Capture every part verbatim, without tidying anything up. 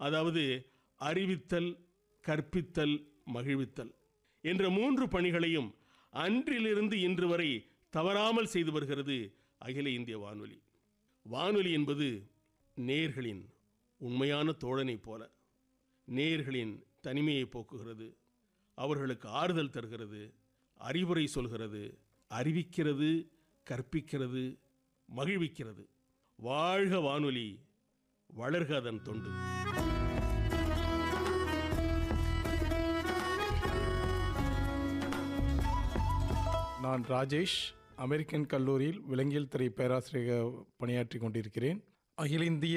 அதாவது அறிவித்தல், கற்பித்தல், மகிழ்வித்தல் என்ற மூன்று பணிகளையும் அன்றிலிருந்து இன்று வரை தவறாமல் செய்து வருகிறது அகில இந்திய வானொலி. வானொலி என்பது நேயர்களின் உண்மையான தோழனைப் போல நேயர்களின் தனிமையை போக்குகிறது, அவர்களுக்கு ஆறுதல் தருகிறது, அறிவுரை சொல்கிறது, அறிவிக்கிறது, கற்பிக்கிறது, மகிழ்விக்கிறது. வாழ்க வானொலி, வளர்க அதன் தொண்டு. நான் ராஜேஷ், அமெரிக்கன் கல்லூரியில் விலங்கியல் துறை பேராசிரியர் பணியாற்றி கொண்டிருக்கிறேன். அகில இந்திய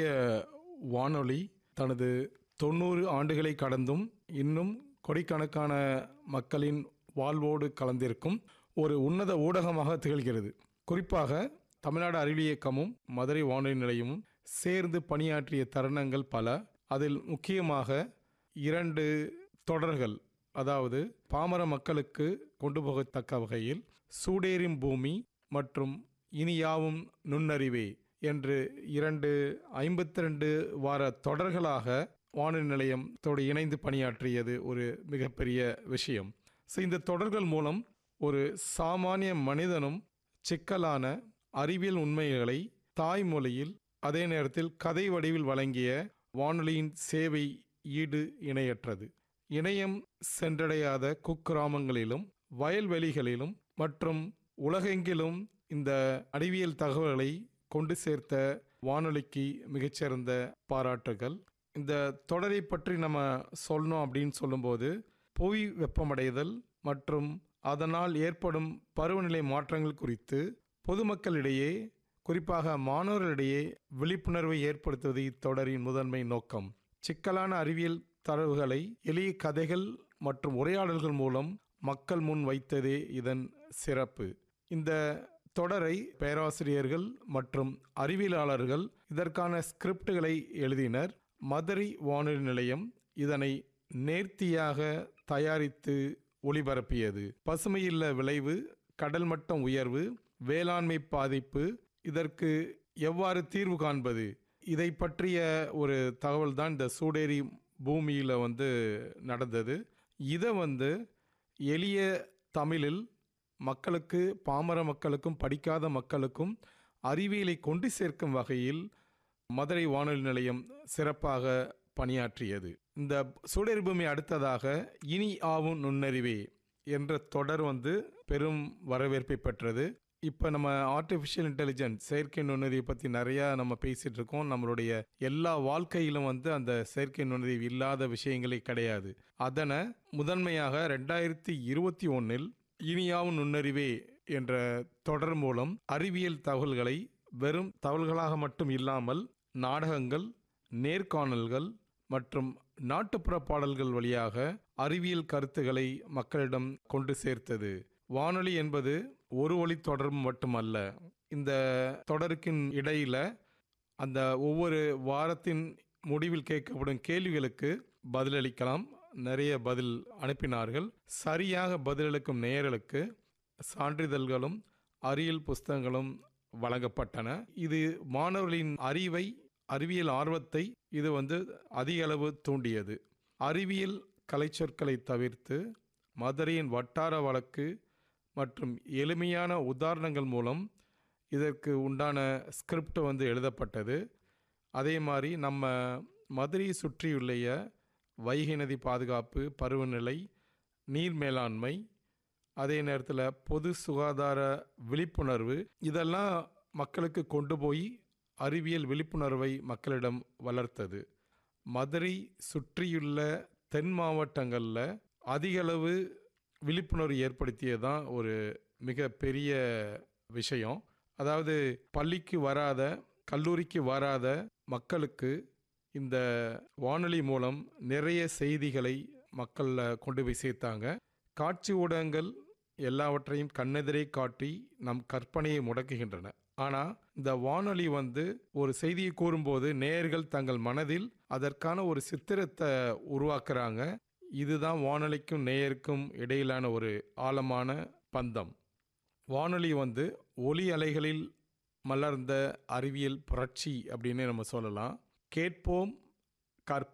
வானொலி தனது தொண்ணூறு ஆண்டுகளை கடந்தும் இன்னும் கோடிக்கணக்கான மக்களின் வாழ்வோடு கலந்திருக்கும் ஒரு உன்னத ஊடகமாக திகழ்கிறது. குறிப்பாக தமிழ்நாடு அறிவியல் இயக்கமும் மதுரை வானொலி நிலையமும் சேர்ந்து பணியாற்றிய தருணங்கள் பல. அதில் முக்கியமாக இரண்டு தொடர்கள், அதாவது பாமர மக்களுக்கு கொண்டு போகத்தக்க வகையில் சூடேறும் பூமி மற்றும் இனியாவும் நுண்ணறிவே என்று இரண்டு ஐம்பத்தி ரெண்டு வார தொடர்களாக வானொலி நிலையத்தோடு இணைந்து பணியாற்றியது ஒரு மிகப்பெரிய விஷயம். ஸோ இந்த தொடர்கள் மூலம் ஒரு சாமானிய மனிதனும் சிக்கலான அறிவியல் உண்மைகளை தாய்மொழியில் அதே நேரத்தில் கதை வடிவில் வழங்கிய வானொலியின் சேவை ஈடு இணையற்றது. இணையம் சென்றடையாத குக்கிராமங்களிலும் வயல்வெளிகளிலும் மற்றும் உலகெங்கிலும் இந்த அறிவியல் தகவல்களை கொண்டு சேர்த்த வானொலிக்கு மிகச்சிறந்த பாராட்டுகள். இந்த தொடரை பற்றி நம்ம சொல்லணும் அப்படின்னு சொல்லும்போது, புவி வெப்பமடைதல் மற்றும் அதனால் ஏற்படும் பருவநிலை மாற்றங்கள் குறித்து பொதுமக்களிடையே, குறிப்பாக மாணவர்களிடையே விழிப்புணர்வை ஏற்படுத்துவது இத்தொடரின் முதன்மை நோக்கம். சிக்கலான அறிவியல் தரவுகளை எளிய கதைகள் மற்றும் உரையாடல்கள் மூலம் மக்கள் முன் வைத்ததே இதன் சிறப்பு. இந்த தொடரை பேராசிரியர்கள் மற்றும் அறிவியலாளர்கள் இதற்கான ஸ்கிரிப்டுகளை எழுதினர். மதுரை வானொலி நிலையம் இதனை நேர்த்தியாக தயாரித்து ஒளிபரப்பியது. பசுமையில்ல விளைவு, கடல் மட்டம் உயர்வு, வேளாண்மை பாதிப்பு, இதற்கு எவ்வாறு தீர்வு காண்பது, இதை பற்றிய ஒரு தகவல் தான் இந்த சூடேரி பூமியில் வந்து நடந்தது. இதை வந்து எளிய தமிழில் மக்களுக்கு, பாமர மக்களுக்கும் படிக்காத மக்களுக்கும் அறிவியலை கொண்டு சேர்க்கும் வகையில் மதுரை வானொலி நிலையம் சிறப்பாக பணியாற்றியது. இந்த சூடேரி பூமி அடுத்ததாக இனி ஆவும் நுண்ணறிவே என்ற தொடர் வந்து பெரும் வரவேற்பை பெற்றது. இப்போ நம்ம ஆர்டிஃபிஷியல் இன்டெலிஜென்ஸ், செயற்கை நுண்ணறிவை பற்றி நிறையா நம்ம பேசிகிட்டு இருக்கோம். நம்மளுடைய எல்லா வாழ்க்கையிலும் வந்து அந்த செயற்கை நுண்ணறிவு இல்லாத விஷயங்களே கிடையாது. அதனை முதன்மையாக ரெண்டாயிரத்தி இருபத்தி ஒன்றில் இனியாவும் நுண்ணறிவே என்ற தொடர் மூலம் அறிவியல் தகவல்களை வெறும் தகவல்களாக மட்டும் இல்லாமல் நாடகங்கள், நேர்காணல்கள் மற்றும் நாட்டுப்புற பாடல்கள் வழியாக அறிவியல் கருத்துக்களை மக்களிடம் கொண்டு சேர்த்தது. வானொலி என்பது ஒரு ஒளி தொடர்பு மட்டுமல்ல. இந்த தொடருக்கின் இடையில அந்த ஒவ்வொரு வாரத்தின் முடிவில் கேட்கப்படும் கேள்விகளுக்கு பதிலளிக்கலாம். நிறைய பதில் அனுப்பினார்கள். சரியாக பதிலளிக்கும் நேயர்களுக்கு சான்றிதழ்களும் அறிவியல் புஸ்தகங்களும் வழங்கப்பட்டன. இது மாணவர்களின் அறிவை, அறிவியல் ஆர்வத்தை இது வந்து அதிக அளவு தூண்டியது. அறிவியல் கலைச்சொற்களை தவிர்த்து மதுரையின் வட்டார வழக்கு மற்றும் எளிமையான உதாரணங்கள் மூலம் இதற்கு உண்டான ஸ்கிரிப்ட் வந்து எழுதப்பட்டது. அதே மாதிரி நம்ம மதுரையை சுற்றியுள்ள வைகை நதி பாதுகாப்பு, பருவநிலை, நீர் மேலாண்மை, அதே நேரத்தில் பொது சுகாதார விழிப்புணர்வு, இதெல்லாம் மக்களுக்கு கொண்டு போய் அறிவியல் விழிப்புணர்வை மக்களிடம் வளர்த்தது. மதுரை சுற்றியுள்ள தென் மாவட்டங்களில் அதிகளவு விழிப்புணர்வு ஏற்படுத்தியதான் ஒரு மிக பெரிய விஷயம். அதாவது பள்ளிக்கு வராத, கல்லூரிக்கு வராத மக்களுக்கு இந்த வானொலி மூலம் நிறைய செய்திகளை மக்களில் கொண்டு போய் சேர்த்தாங்க. காட்சி ஊடகங்கள் எல்லாவற்றையும் கண்ணெதிரே காட்டி நம் கற்பனையை முடக்குகின்றன. ஆனால் இந்த வானொலி வந்து ஒரு செய்தியை கூறும்போது நேயர்கள் தங்கள் மனதில் அதற்கான ஒரு சித்திரத்தை உருவாக்குறாங்க. இதுதான் வானொலிக்கும் நேயருக்கும் இடையிலான ஒரு ஆழமான பந்தம். வானொலி வந்து ஒலி அலைகளில் மலர்ந்த அறிவியல் புரட்சி அப்படின்னு நம்ம சொல்லலாம். கேட்போம், கற்போம்,